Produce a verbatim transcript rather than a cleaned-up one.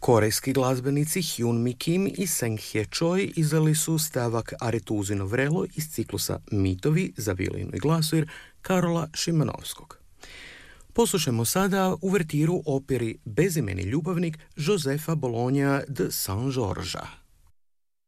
Korejski glazbenici Hyun Mi Kim i Seng Hye Choi izdali su stavak Aretuzino vrelo iz ciklusa Mitovi za violinu i glasuir Karola Šimanovskog. Poslušajmo sada uvertiru operi Bezimeni ljubavnik Josefa Bologna de Saint-Georges.